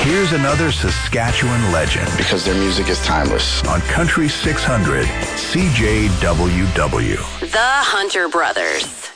Here's another Saskatchewan legend. Because their music is timeless. On Country 600, CJWW. The Hunter Brothers.